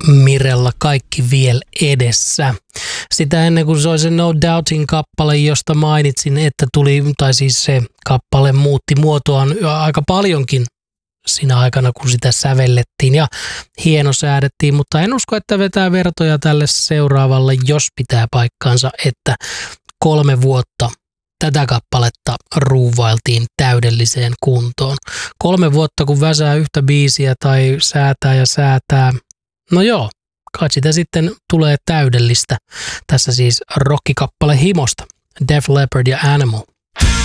Mirella kaikki vielä edessä. Sitä ennen kuin se oli se No Doubtin kappale, josta mainitsin, että tuli, tai siis se kappale muutti muotoaan aika paljonkin siinä aikana, kun sitä sävellettiin ja hienosäädettiin, mutta en usko, että vetää vertoja tälle seuraavalle, jos pitää paikkaansa, että 3 vuotta tätä kappaletta ruuvailtiin täydelliseen kuntoon. 3 vuotta, kun väsää yhtä biisiä tai säätää. No joo, kai sitä sitten tulee täydellistä. Tässä siis rockikappale himosta. Def Leppard ja Animal.